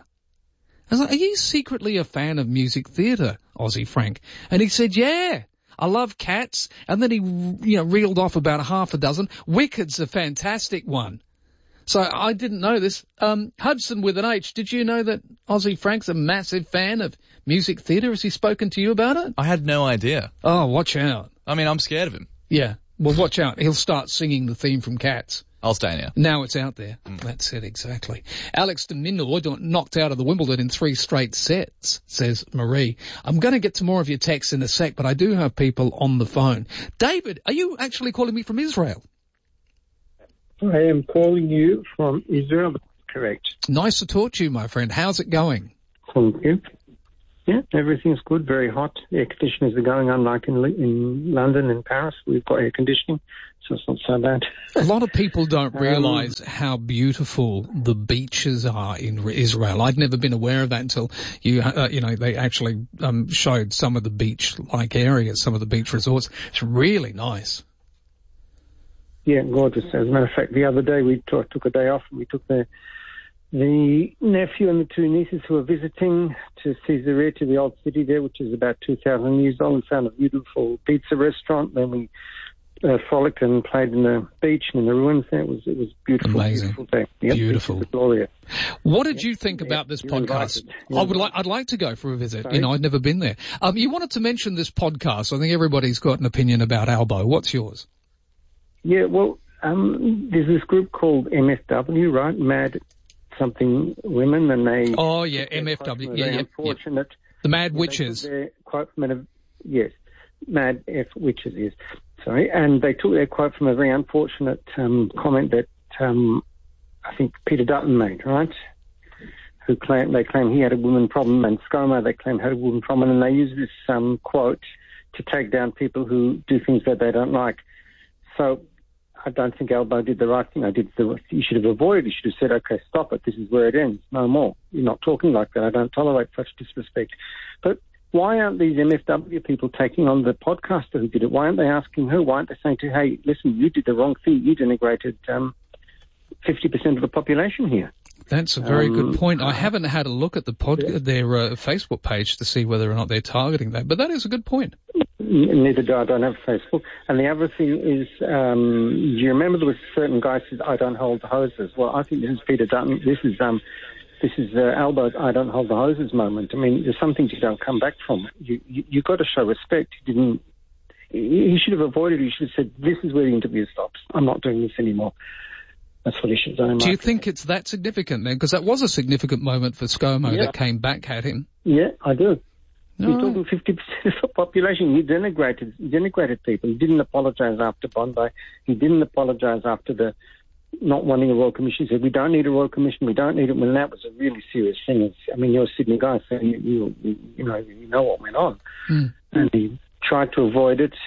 I was like, are you secretly a fan of music theatre, Aussie Frank? And he said, yeah. I love Cats, and then he, you know, reeled off about half a dozen. Wicked's a fantastic one. So I didn't know this. Um, Hudson with an H, did you know that Aussie Frank's a massive fan of music theatre? Has he spoken to you about it? I had no idea. Oh, watch out. I mean, I'm scared of him. Yeah. Well, watch out. He'll start singing the theme from Cats. I'll stay here. Now it's out there. Mm. That's it, exactly. Alex de Mindel knocked out of the Wimbledon in three straight sets, says Marie. I'm going to get to more of your texts in a sec, but I do have people on the phone. David, are you actually calling me from Israel? I am calling you from Israel, correct. Nice to talk to you, my friend. How's it going? Thank you. Yeah, everything's good, very hot. Air conditioners are going on like in, in London and Paris. We've got air conditioning, so it's not so bad. A lot of people don't realise um, how beautiful the beaches are in Israel. I'd never been aware of that until you, uh, you know, they actually um, showed some of the beach-like areas, some of the beach resorts. It's really nice. Yeah, gorgeous. As a matter of fact, the other day we t- took a day off and we took the the nephew and the two nieces who were visiting to Caesarea, to the old city there, which is about two thousand years old, and found a beautiful pizza restaurant. Then we uh, frolicked and played in the beach and in the ruins there. It was, it was beautiful. Amazing. Beautiful day. Yep, beautiful. Glorious. What did you think yeah, about this podcast? I would like, I'd like to go for a visit. Sorry? You know, I'd never been there. Um, you wanted to mention this podcast. I think everybody's got an opinion about Albo. What's yours? Yeah, well, um, there's this group called M F W, right? Mad something women, and they... Oh, yeah, M F W. Yeah, yeah. Unfortunate. Yeah. The Mad Witches. Their quote from a, yes, Mad F Witches, yes. Sorry. And they took their quote from a very unfortunate um, comment that um, I think Peter Dutton made, right? Who claim, they claim he had a woman problem, and ScoMo, they claim, had a woman problem, and they use this um, quote to take down people who do things that they don't like. So I don't think Albo did the right thing. I did the. You should have avoided. You should have said, "Okay, stop it. This is where it ends. No more. You're not talking like that. I don't tolerate such disrespect." But why aren't these M F W people taking on the podcaster who did it? Why aren't they asking her? Why aren't they saying to her, "Hey, listen, you did the wrong thing. You denigrated um, fifty percent of the population here." That's a very um, good point. I haven't had a look at the pod, yeah. their uh, Facebook page to see whether or not they're targeting that, but that is a good point. Neither do I. I don't have Facebook. And the other thing is, um, do you remember there was a certain guy who said, "I don't hold the hoses"? Well, I think this is Peter Dutton. This is um, this is uh, Albo's "I don't hold the hoses" moment. I mean, there's some things you don't come back from. You you you've got to show respect. He didn't. He should have avoided. He should have said, "This is where the interview stops. I'm not doing this anymore." That's what he should have done. Do you think it's that significant then? Because that was a significant moment for ScoMo yeah. that came back at him. Yeah, I do. No. You're talking fifty percent of the population. He denigrated, he denigrated people. He didn't apologise after Bondi. He didn't apologise after the not wanting a Royal Commission. He said, "We don't need a Royal Commission. We don't need it." When that was a really serious thing. It's, I mean, you're a Sydney guy, so you, you, you know you know what went on. Mm. And he tried to avoid it.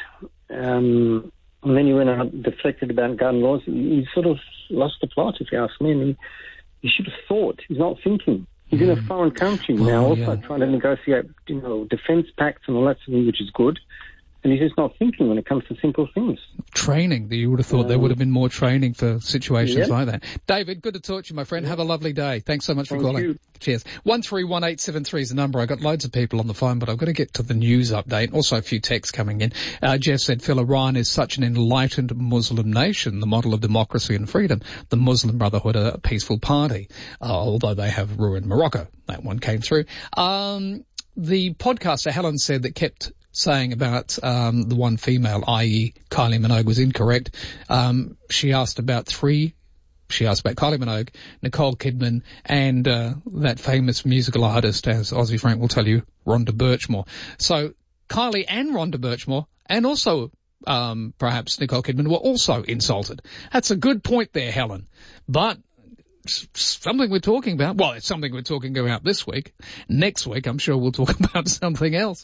Um, and then he went out deflected about gun laws. He, he sort of lost the plot, if you ask me. I mean, he should have thought. He's not thinking. He's mm. in a foreign country oh, now, also yeah. trying to negotiate, you know, defence pacts and all that sort of thing, which is good. And he's just not thinking when it comes to simple things. Training. You would have thought um, there would have been more training for situations yeah. like that. David, good to talk to you, my friend. Yeah. Have a lovely day. Thanks so much Thank for calling. You. Cheers. one three one eight seven three is the number. I got loads of people on the phone, but I've got to get to the news update. Also a few texts coming in. Uh, Jeff said, Phil, Iran is such an enlightened Muslim nation, the model of democracy and freedom. The Muslim Brotherhood are a peaceful party, uh, although they have ruined Morocco. That one came through. Um, the podcaster Helen said that kept saying about um, the one female, that is. Kylie Minogue, was incorrect. Um, she asked about three. She asked about Kylie Minogue, Nicole Kidman, and uh, that famous musical artist, as Aussie Frank will tell you, Rhonda Birchmore. So Kylie and Rhonda Birchmore, and also um, perhaps Nicole Kidman, were also insulted. That's a good point there, Helen. But something we're talking about. Well, it's something we're talking about this week. Next week, I'm sure we'll talk about something else.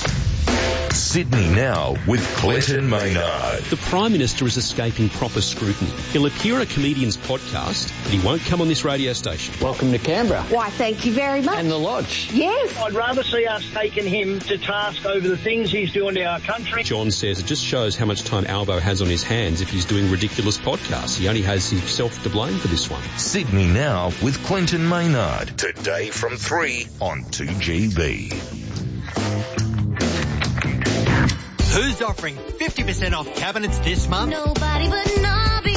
Sydney Now with Clinton Maynard. The Prime Minister is escaping proper scrutiny. He'll appear on a comedian's podcast, but he won't come on this radio station. Welcome to Canberra. Why, thank you very much. And the Lodge. Yes. I'd rather see us taking him to task over the things he's doing to our country. John says it just shows how much time Albo has on his hands if he's doing ridiculous podcasts. He only has himself to blame for this one. Sydney Now with Clinton Maynard. Today from three on two G B. Who's offering fifty percent off cabinets this month? Nobody but Nobby.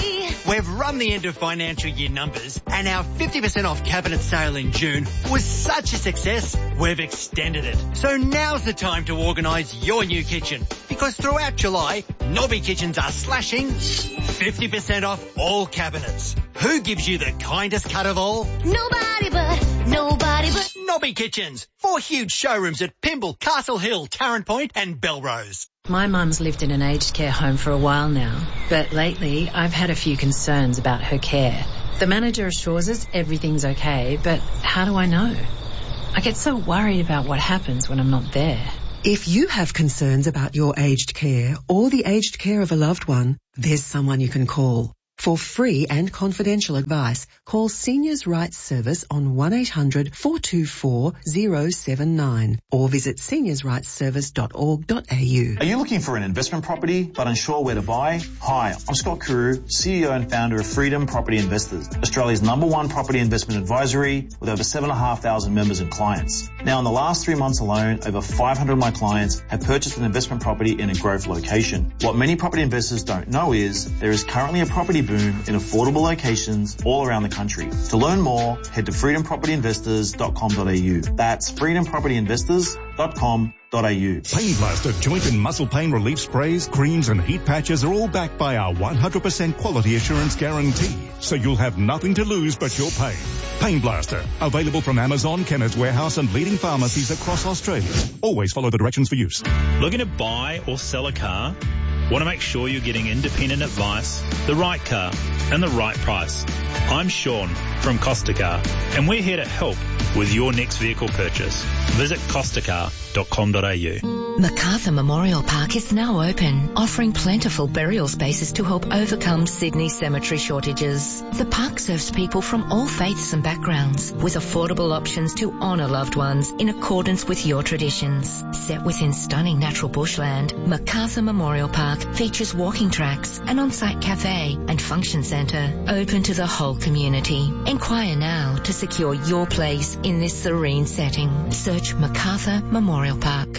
We've run the end of financial year numbers and our fifty percent off cabinet sale in June was such a success, we've extended it. So now's the time to organise your new kitchen because throughout July, Nobby Kitchens are slashing fifty percent off all cabinets. Who gives you the kindest cut of all? Nobody but, nobody but. Nobby Kitchens. Four huge showrooms at Pymble, Castle Hill, Tarrant Point and Belrose. My mum's lived in an aged care home for a while now, but lately I've had a few concerns about her care. The manager assures us everything's okay, but how do I know? I get so worried about what happens when I'm not there. If you have concerns about your aged care or the aged care of a loved one, there's someone you can call. For free and confidential advice, call Seniors Rights Service on one eight hundred four two four zero seven nine or visit seniors rights service dot org dot a u. Are you looking for an investment property but unsure where to buy? Hi, I'm Scott Carew, C E O and founder of Freedom Property Investors, Australia's number one property investment advisory with over seven thousand five hundred members and clients. Now, in the last three months alone, over five hundred of my clients have purchased an investment property in a growth location. What many property investors don't know is there is currently a property boom in affordable locations all around the country. To learn more, head to freedom property investors dot com dot a u. That's freedom property investors dot com dot a u. Pain Blaster joint and muscle pain relief sprays, creams and heat patches are all backed by our one hundred percent quality assurance guarantee. So you'll have nothing to lose but your pain. Pain Blaster, available from Amazon, Chemist Warehouse and leading pharmacies across Australia. Always follow the directions for use. Looking to buy or sell a car? Want to make sure you're getting independent advice, the right car, and the right price. I'm Sean from Costa Car, and we're here to help with your next vehicle purchase. Visit costa car dot com dot a u. Macarthur Memorial Park is now open, offering plentiful burial spaces to help overcome Sydney's cemetery shortages. The park serves people from all faiths and backgrounds, with affordable options to honour loved ones in accordance with your traditions. Set within stunning natural bushland, Macarthur Memorial Park features walking tracks, an on-site cafe and function centre open to the whole community. Inquire now to secure your place in this serene setting. Search Macarthur Memorial Park.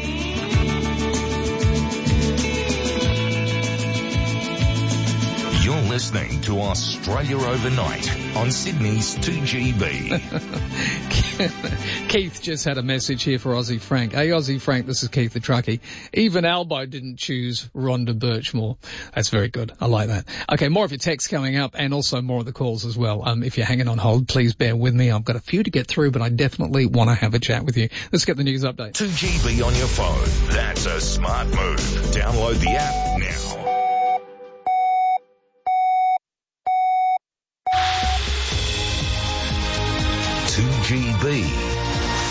You're listening to Australia Overnight on Sydney's two G B. Keith just had a message here for Aussie Frank. Hey, Aussie Frank, this is Keith the Truckie. Even Albo didn't choose Rhonda Birchmore. That's very good. I like that. Okay, more of your texts coming up and also more of the calls as well. Um, if you're hanging on hold, please bear with me. I've got a few to get through, but I definitely want to have a chat with you. Let's get the news update. two G B on your phone. That's a smart move. Download the app now. two G B